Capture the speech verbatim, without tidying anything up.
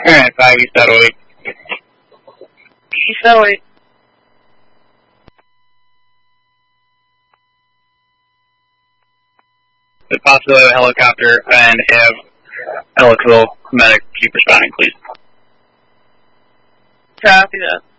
Alright, five East Battle eight. East Battle eight. The possibility of a helicopter and have Ellisville medic keep responding, please. Copy that.